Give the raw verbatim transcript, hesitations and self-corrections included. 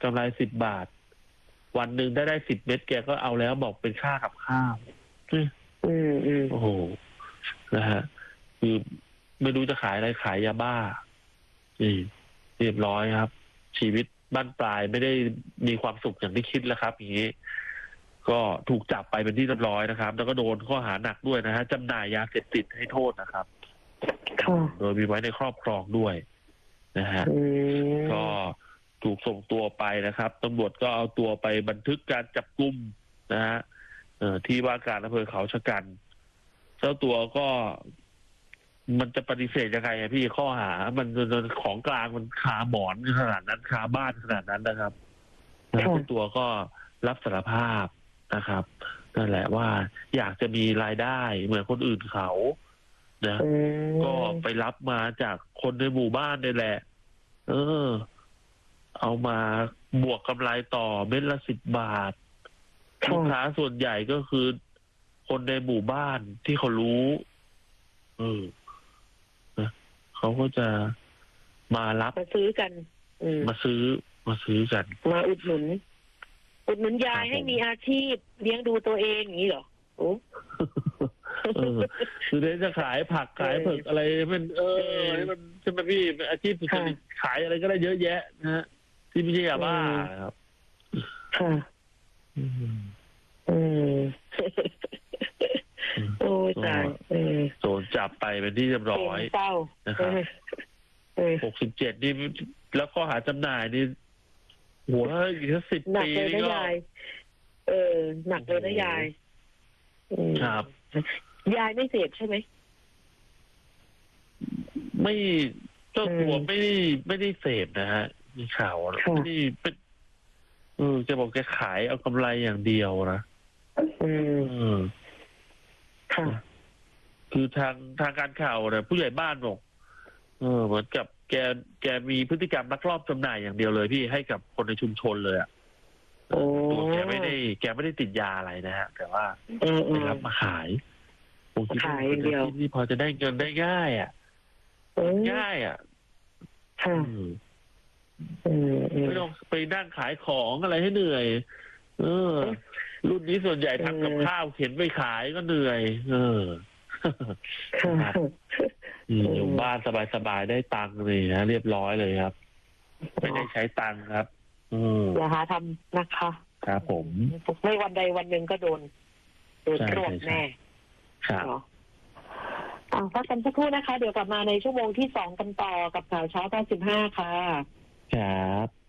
กำไรสิบบาทวันหนึ่งได้ได้สิบเม็ดแกก็เอาแล้วบอกเป็นค่ากับข้าวอืมอืมโอ้โหนะฮะคือไม่รู้จะขายอะไรขายยาบ้านี่เรียบร้อยครับชีวิตบ้านปลายไม่ได้มีความสุขอย่างที่คิดแล้วครับอย่างนี้ก็ถูกจับไปเป็นที่เรียบร้อยนะครับแล้วก็โดนข้อหาหนักด้วยนะฮะจำหน่ายยาเสพติดให้โทษนะครับโดยมีไว้ในครอบครองด้วยนะฮะก็ถูกส่งตัวไปนะครับตำรวจก็เอาตัวไปบันทึกการจับกุมนะฮะที่ว่าการอำเภอเขาชะกันเจ้าตัวก็มันจะปฏิเสธยังไงอะพี่ข้อหามันของกลางมันคาหมอนขนาดนั้นคาบ้านขนาดนั้นนะครับแล้วเจ้าตัวก็รับสารภาพนะครับนั่นแหละว่าอยากจะมีรายได้เหมือนคนอื่นเขานะก็ไปรับมาจากคนในหมู่บ้านนี่แหละเออเอามาบวกกำไรต่อเม็ดละสิบบาทลูกค้าส่วนใหญ่ก็คือคนในหมู่บ้านที่เขารู้เออนะเขาก็จะมารับมาซื้อกันมาซื้อมาซื้อกันมาอุดหนุนอุดหนุนยายให้มีอาชีพเลี้ยงดูตัวเองอย่างนี้เหรอโอ้คือได้จะขายผักขายเผือกอะไรมันเออมันใช่ไหมพี่อาชีพสุจริตขายอะไรก็ได้เยอะแยะนะฮะที่ไม่ใช่ยาบ้าครับค่ะอืมโอ้ตายโดนจับไปเป็นที่เรียบร้อยนะครับหกสิบเจ็ดนี่แล้วข้อหาจำหน่ายนี่หัวอีกสักสิบปีนี่ก็เออหนักเลยนะยายครับยายไม่เสพใช่ไหมไม่เจ้าตัวไม่ได้ไม่ได้เสพนะฮะมีข่าวไม่ได้เป็นเออจะบอกแกขายเอากำไรอย่างเดียวนะอืมค่ะคือทางทางการข่าวเนี่ยผู้ใหญ่บ้านบอกเออเหมือนกับแกแกมีพฤติกรรมลักลอบจำหน่ายอย่างเดียวเลยพี่ให้กับคนในชุมชนเลยอ่ะตัวแกไม่ได้แกไม่ได้ติดยาอะไรนะฮะแต่ว่าไปรับมาขายผมคิดว่าเป็นที่ที่พอจะได้เงินได้ง่ายอ่ะง่ายอ่ะไม่ต้องไปนั่งขายของอะไรให้เหนื่อยเออรุ่นนี้ส่วนใหญ่ทำกับข้าวเข็นไปขายก็เหนื่อยเอออยู่บ้านสบายๆได้ตังค์เลยนะเรียบร้อยเลยครับไม่ได้ใช้ตังค์ครับอย่าหาทำนะคะครับผมไม่วันใดวันหนึ่งก็โดนโดนรวบแน่ครับอ่าพักกันสักครู่นะคะเดี๋ยวกลับมาในชั่วโมงที่สองกันต่อกับข่าวเช้าเก้าสิบห้าค่ะครับ